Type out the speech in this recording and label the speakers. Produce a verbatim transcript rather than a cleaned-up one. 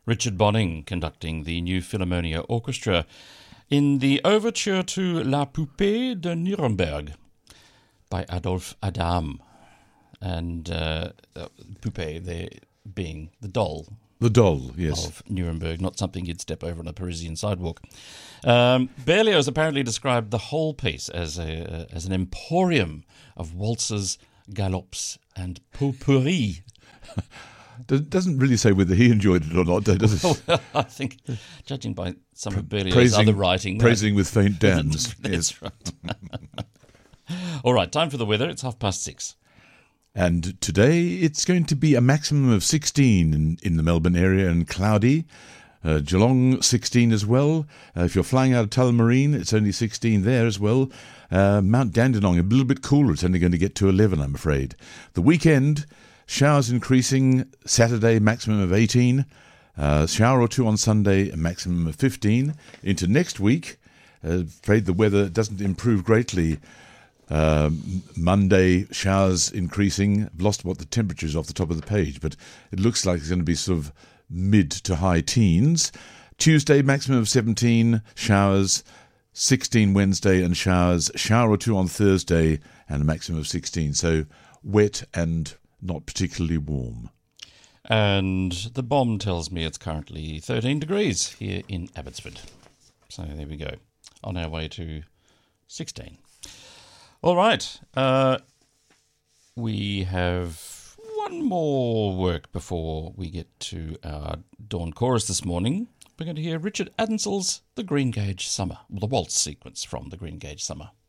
Speaker 1: Richard Bonning conducting the New Philharmonia Orchestra in the overture to La Poupée de Nuremberg by Adolphe Adam. And uh, uh, Poupée there being the doll.
Speaker 2: The doll, yes.
Speaker 1: Of Nuremberg, not something you'd step over on a Parisian sidewalk. Um, Berlioz apparently described the whole piece as a uh, as an emporium of waltzes, galops, and potpourri.
Speaker 2: Doesn't really say whether he enjoyed it or not, does it?
Speaker 1: Well, I think, judging by some of Berlioz's
Speaker 2: praising,
Speaker 1: other writing...
Speaker 2: Praising with faint dams.
Speaker 1: That's
Speaker 2: yes.
Speaker 1: right. All right, time for the weather. It's half past six.
Speaker 2: And today it's going to be a maximum of sixteen in, in the Melbourne area and cloudy. Uh, Geelong sixteen as well. Uh, if you're flying out of Tullamarine, it's only sixteen there as well. Uh, Mount Dandenong, a little bit cooler. It's only going to get to eleven, I'm afraid. The weekend, showers increasing. Saturday, maximum of eighteen. Uh, shower or two on Sunday, a maximum of fifteen. Into next week, uh, afraid the weather doesn't improve greatly. Uh, Monday, showers increasing. I've lost what the temperature is off the top of the page, but it looks like it's going to be sort of mid to high teens. Tuesday, maximum of seventeen, showers. sixteen Wednesday and showers. Shower or two on Thursday and a maximum of sixteen. So wet and not particularly warm.
Speaker 1: And the bomb tells me it's currently thirteen degrees here in Abbotsford. So there we go. On our way to sixteen. All right. Uh, we have one more work before we get to our dawn chorus this morning. We're going to hear Richard Addinsell's The Green Gage Summer, the waltz sequence from The Green Gage Summer.